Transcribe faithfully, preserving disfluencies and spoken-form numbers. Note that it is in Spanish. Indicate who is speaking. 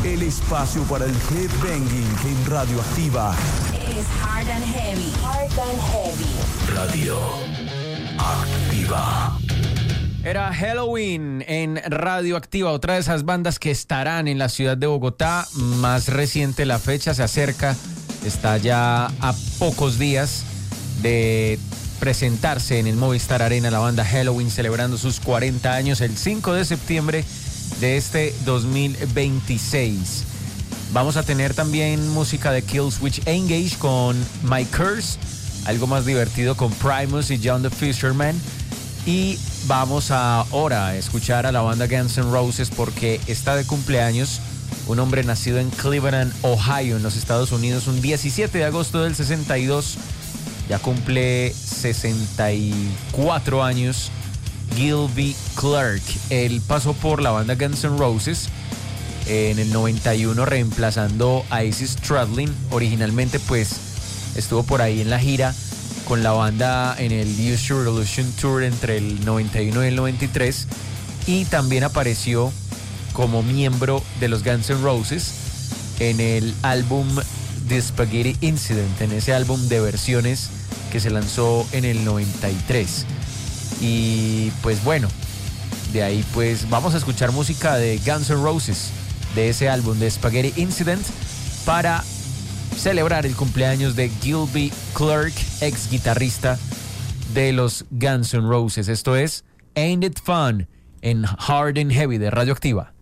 Speaker 1: El espacio para el headbanging en Radioactiva.
Speaker 2: Es Hard and Heavy. Hard and Heavy.
Speaker 1: Radio Activa.
Speaker 3: Era Helloween en Radioactiva, otra de esas bandas que estarán en la ciudad de Bogotá. Más reciente la fecha, se acerca, está ya a pocos días de presentarse en el Movistar Arena la banda Helloween, celebrando sus cuarenta años el cinco de septiembre de este dos mil veintiséis. Vamos a tener también música de Killswitch Engage con My Curse, algo más divertido con Primus y John the Fisherman. Y vamos ahora a escuchar a la banda Guns N' Roses porque está de cumpleaños un hombre nacido en Cleveland, Ohio, en los Estados Unidos, un diecisiete de agosto del sesenta y dos. Ya cumple sesenta y cuatro años. Gilby Clarke. Él pasó por la banda Guns N' Roses en el noventa y uno reemplazando a Izzy Stradlin. Originalmente pues estuvo por ahí en la gira con la banda en el Use Your Illusion Tour entre el noventa y uno y el noventa y tres, y también apareció como miembro de los Guns N' Roses en el álbum The Spaghetti Incident, en ese álbum de versiones que se lanzó en el noventa y tres. Y pues bueno, de ahí pues vamos a escuchar música de Guns N' Roses, de ese álbum de Spaghetti Incident, para celebrar el cumpleaños de Gilby Clarke, ex guitarrista de los Guns N' Roses. Esto es Ain't It Fun en Hard and Heavy de Radioactiva.